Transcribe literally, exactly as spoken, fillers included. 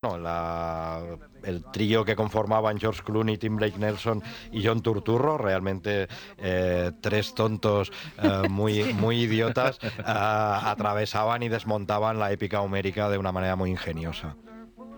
bueno, la, el trío que conformaban George Clooney, Tim Blake Nelson y John Turturro, realmente eh, tres tontos eh, muy, Sí. muy idiotas, eh, atravesaban y desmontaban la épica homérica de una manera muy ingeniosa.